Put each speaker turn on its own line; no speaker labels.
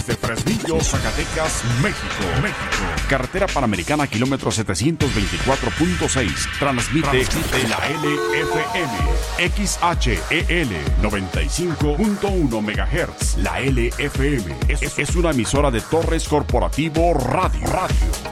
desde Fresnillo, Zacatecas, México. Carretera Panamericana, kilómetro 724.6. Transmite la LFM. XHEL 95.1 MHz. La LFM es una emisora de Torres Corporativo Radio.